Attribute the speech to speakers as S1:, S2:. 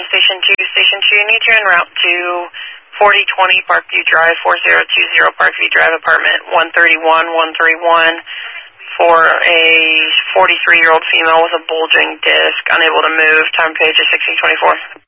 S1: Station 2. Station 2, you need to en route to 4020 Parkview Drive, 4020 Parkview Drive, apartment 131 for a 43-year-old female with a bulging disc, unable to move. Time page is 1624.